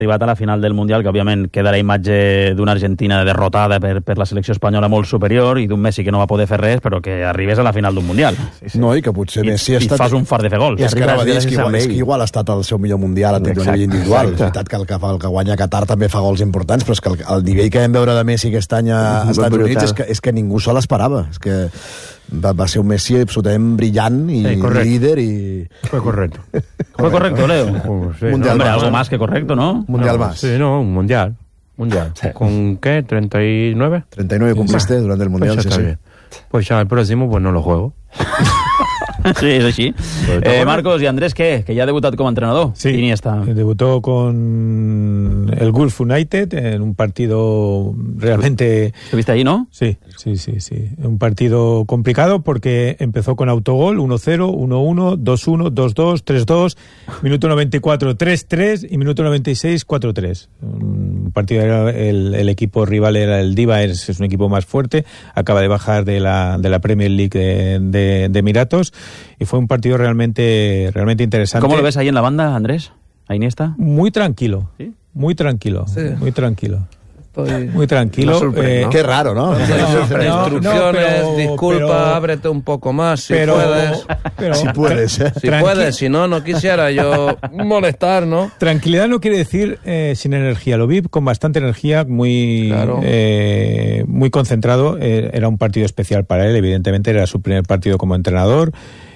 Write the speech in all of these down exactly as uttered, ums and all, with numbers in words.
arribat a la final del Mundial, que òbviament queda la imatge d'una Argentina derrotada per, per la selecció espanyola molt superior i d'un Messi que no va poder fer res, però que arribés a la final d'un Mundial. Sí, sí. No, i que potser I, Messi ha estat... I fas un fart de fer gols. I és que, anava a dir, és que, igual, és que igual ha estat el seu millor Mundial a tot nivell individual. És veritat que el que, fa, el que guanya Qatar també fa gols importants, però és que el, el nivell que vam veure de Messi aquest any a, a Estats Units és que, és que ningú se l'esperava. És que va, va ser un Messi absolutament brillant i sí, líder i... Fue correcto. Fue correcto, Leo. Sí, mundial no, más. Algo más que correcto, ¿no? Mundial no, más. Sí, no, un mundial. Mundial. Sí. ¿Con qué? ¿treinta y nueve? treinta y nueve cumpliste sí. durante el Mundial, pues sí, sí. Bien. Pues ya el próximo pues no lo juego. Sí, es así. Eh, Marcos y Andrés, ¿qué? Que ya ha debutado como entrenador. Sí, Iniesta. Debutó con el Gulf United en un partido realmente... ¿Estuviste ahí, no? Sí, sí, sí, sí. Un partido complicado porque empezó con autogol, uno cero, uno uno, dos uno, dos dos, tres dos, minuto noventa y cuatro, tres tres y minuto noventa y seis, cuatro tres. Un partido, era el, el equipo rival era el Diva, es, es un equipo más fuerte, acaba de bajar de la, de la Premier League de, de, de Emiratos, y fue un partido realmente, realmente interesante. ¿Cómo lo ves ahí en la banda, Andrés? ¿A Iniesta? Muy tranquilo, ¿sí? Muy tranquilo, sí. muy tranquilo. Estoy... Muy tranquilo. Eh, Qué raro, ¿no? No, no, no instrucciones, no, pero, disculpa, pero, ábrete un poco más si pero, puedes. Pero, si puedes, ¿eh? Si puedes, si no, no quisiera yo molestar, ¿no? Tranquilidad no quiere decir eh, sin energía. Lo vi con bastante energía, muy, claro. eh, muy concentrado. Eh, era un partido especial para él, evidentemente, era su primer partido como entrenador.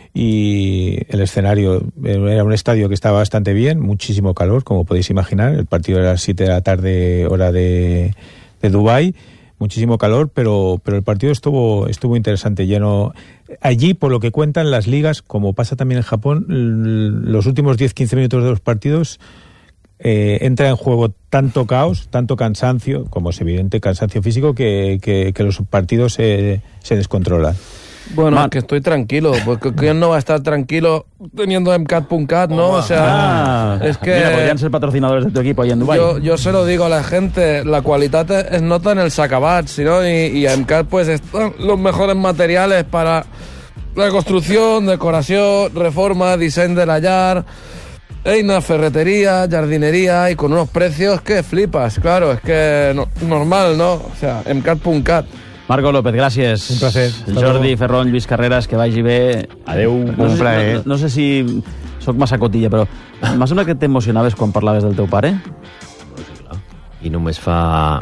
Y el escenario era un estadio que estaba bastante bien, muchísimo calor, como podéis imaginar. El partido era a las siete de la tarde, hora de, de Dubái, muchísimo calor, pero, pero el partido estuvo, estuvo interesante, lleno. Allí, por lo que cuentan las ligas, como pasa también en Japón, los últimos diez a quince minutos de los partidos eh, entra en juego tanto caos, tanto cansancio, como es evidente, cansancio físico, que, que, que los partidos se, se descontrolan. Bueno, Man. que estoy tranquilo, porque ¿quién no va a estar tranquilo teniendo M C A T punto cat, no? O sea, ah, es que... Mira, podrían ser patrocinadores de tu equipo ahí en Dubái. Yo, yo se lo digo a la gente, la qualitat es nota en el sacabats, ¿no? Y, y M C A T pues están los mejores materiales para la construcción, decoración, reforma, diseño de la llar, eina, ferretería, jardinería, y con unos precios que flipas, claro, es que no, normal, ¿no? O sea, M C A T punto cat. Marco López, gràcies. Un placer. Jordi Ferron, Lluís Carreras, que vagi bé. Adéu. No un plaer. No, no sé si soc massa cotilla, però m'ha semblat que t'emocionaves quan parlaves del teu pare? Sí, clar. I només fa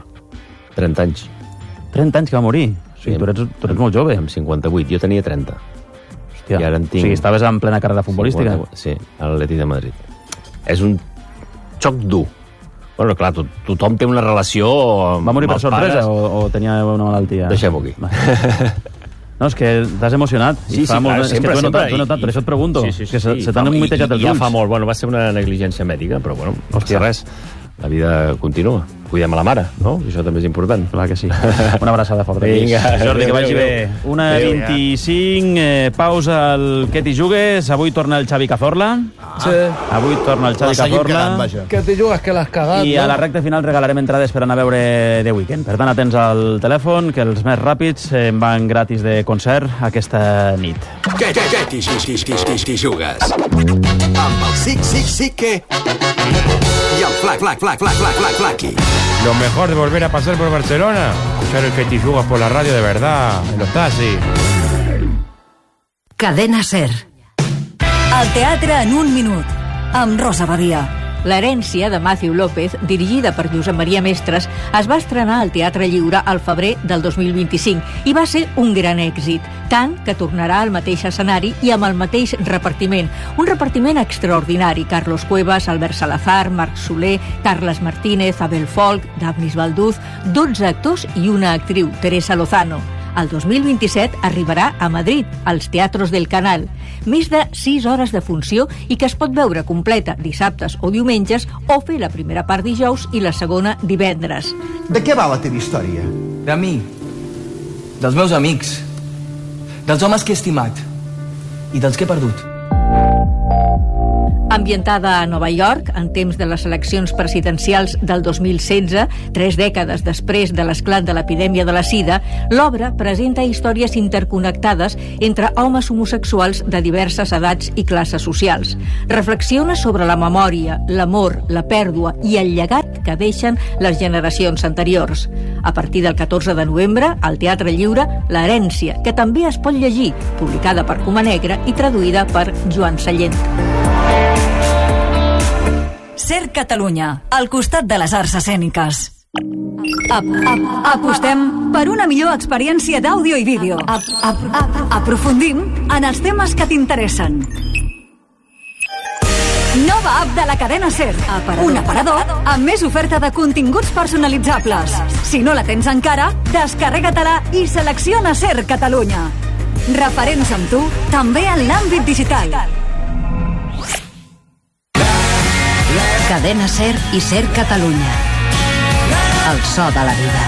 trenta anys. trenta anys que va morir? Sí, tu, ets, tu ets molt jove. Amb cinquanta-vuit. Jo tenia trenta. Hòstia. I ara en tinc... O sigui, estaves en plena carrera futbolística? cinquanta, sí, a l'Atlètic de Madrid. És un xoc dur. Bueno, clar, to tothom té una relació... Va morir per sorpresa o, o tenia una malaltia? Deixem-ho aquí. No, és que t'has emocionat. Sí, sí, clar, molt... sempre, és que sempre. T'ho he notat, per això et pregunto. Sí, sí, sí, que se, sí, se t'han emmitejat els ulls. Ja fa molt. Bueno, va ser una negligència mèdica, però bueno, no passa res. La vida continua. Cuidem a la mare, no? I això també és important. Clar que sí. Una abraçada forta. Vinga. Jordi, que vagi bé. Una vint-i-cinc, eh, pausa al Que t'hi jugues. Avui torna el Xavi Cazorla. Sí. Avui torna el Xavi Cazorla. Que t'hi jugues, que l'has cagat, I no? a la recta final regalarem entrades per anar a veure The Weeknd. Per tant, atents al telèfon, que els més ràpids en van gratis de concert aquesta nit. Que, que, que t'hi jugues? Amb el Sic, Sic, Sic, que... I el Flac, Flac, Flac, Flac, Flac, Flac, Flaqui. Lo mejor de volver a pasar por Barcelona, escuchar el Que t'hi jugues por la radio de verdad, en los taxis. Cadena Ser. El teatre en un minut, amb Rosa Badia. L'herència de Matthew López, dirigida per Josep Maria Mestres, es va estrenar al Teatre Lliure al febrer del dos mil vint-i-cinc i va ser un gran èxit, tant que tornarà al mateix escenari i amb el mateix repartiment. Un repartiment extraordinari. Carlos Cuevas, Albert Salazar, Marc Soler, Carles Martínez, Abel Folk, Dafnis Balduz, dotze actors i una actriu, Teresa Lozano. El dos mil vint-i-set arribarà a Madrid, als Teatros del Canal. Més de sis hores de funció i que es pot veure completa dissabtes o diumenges o fer la primera part dijous i la segona divendres. De què va la teva història? De mi, dels meus amics, dels homes que he estimat i dels que he perdut. Ambientada a Nova York, en temps de les eleccions presidencials del dos mil setze, tres dècades després de l'esclat de l'epidèmia de la sida, l'obra presenta històries interconnectades entre homes homosexuals de diverses edats i classes socials. Reflexiona sobre la memòria, l'amor, la pèrdua i el llegat que deixen les generacions anteriors. A partir del catorze de novembre, al Teatre Lliure, L'herència, que també es pot llegir, publicada per Coma Negra i traduïda per Joan Sallent. Ser Catalunya, al costat de les arts escèniques. Ap, ap, apostem per una millor experiència d'àudio i vídeo. Ap, ap, ap, aprofundim en els temes que t'interessen. Nova app de la cadena SER. Aparador. Un aparador amb més oferta de continguts personalitzables. Si no la tens encara, descarrega-te-la i selecciona SER Catalunya. Referents amb tu, també en l'àmbit digital. Cadena SER i SER Catalunya. El so de la vida.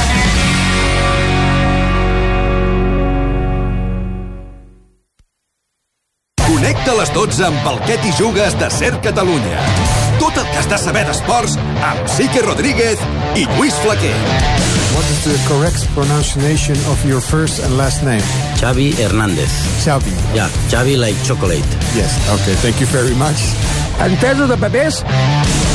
Connecta a les dotze amb el Què t'hi jugues de SER Catalunya. Tot el que has de saber d'esports amb Sique Rodríguez i Lluís Flaquer. What is the correct pronunciation of your first and last name? Xavi Hernández. Xavi. Yeah, Xavi like chocolate. Yes, okay, thank you very much. Entesos de papers?